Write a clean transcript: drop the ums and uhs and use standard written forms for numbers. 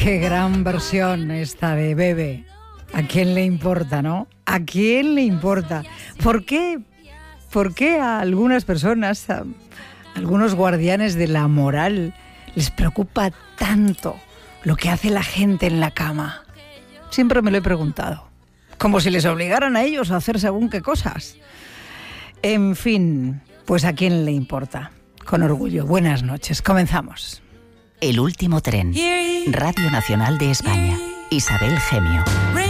Qué gran versión esta de Bebe. ¿A quién le importa, no? ¿A quién le importa? ¿Por qué a algunas personas, a algunos guardianes de la moral, les preocupa tanto lo que hace la gente en la cama? Siempre me lo he preguntado. Como si les obligaran a ellos a hacer según qué cosas. En fin, pues ¿a quién le importa? Con orgullo. Buenas noches. Comenzamos. El último tren. Radio Nacional de España. Isabel Gemio.